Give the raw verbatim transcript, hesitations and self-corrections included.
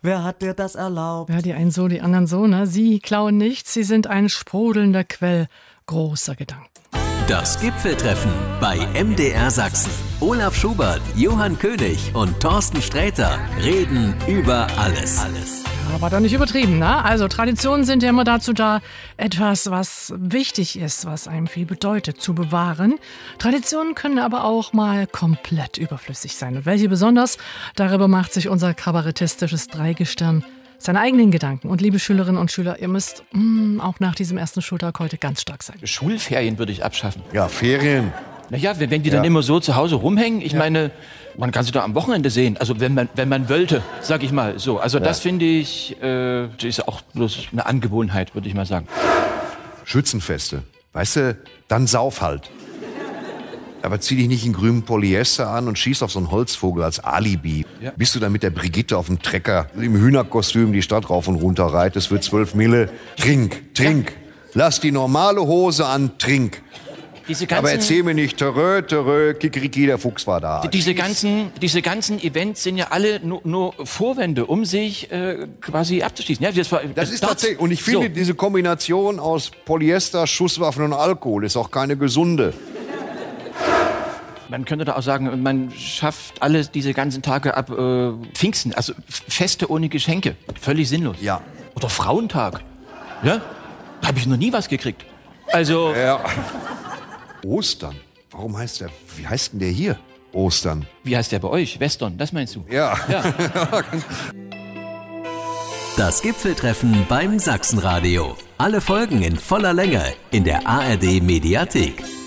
Wer hat dir das erlaubt? Ja, die einen so, die anderen so, ne? Sie klauen nichts, sie sind ein sprudelnder Quell großer Gedanken. Das Gipfeltreffen bei M D R Sachsen. Olaf Schubert, Johann König und Thorsten Sträter reden über alles. alles. Aber doch nicht übertrieben, ne? Also Traditionen sind ja immer dazu da, etwas, was wichtig ist, was einem viel bedeutet, zu bewahren. Traditionen können aber auch mal komplett überflüssig sein. Und welche besonders, darüber macht sich unser kabarettistisches Dreigestirn seine eigenen Gedanken. Und liebe Schülerinnen und Schüler, ihr müsst mh, auch nach diesem ersten Schultag heute ganz stark sein. Schulferien würde ich abschaffen. Ja, Ferien. Naja, wenn, wenn die dann Ja. immer so zu Hause rumhängen, ich Ja. meine, man kann sie doch am Wochenende sehen. Also wenn man, wenn man wollte, sag ich mal so. Also das finde ich, äh, das ist auch bloß eine Angewohnheit, würde ich mal sagen. Schützenfeste. Weißt du, dann sauf halt. Aber zieh dich nicht in grünen Polyester an und schieß auf so einen Holzvogel als Alibi. Ja. Bist du dann mit der Brigitte auf dem Trecker im Hühnerkostüm die Stadt rauf und runter reitest für zwölf Mille? Trink, trink. Lass die normale Hose an, trink. Diese ganzen, Aber erzähl mir nicht, törö, törö, Kikeriki, der Fuchs war da. diese ganzen, diese ganzen Events sind ja alle nur, nur Vorwände, um sich äh, quasi abzuschließen. Ja, das, war, Das ist Darts. tatsächlich, und ich finde, So. diese Kombination aus Polyester, Schusswaffen und Alkohol ist auch keine gesunde. Man könnte da auch sagen, man schafft alle diese ganzen Tage ab äh, Pfingsten, also Feste ohne Geschenke. Völlig sinnlos. Ja. Oder Frauentag. Ja? Da habe ich noch nie was gekriegt. Also, Ja. Ostern. Warum heißt der, wie heißt denn der hier? Ostern. wie heißt der bei euch? Western, das meinst du? Ja. Ja. Das Gipfeltreffen beim Sachsenradio. Alle Folgen in voller Länge in der A R D Mediathek.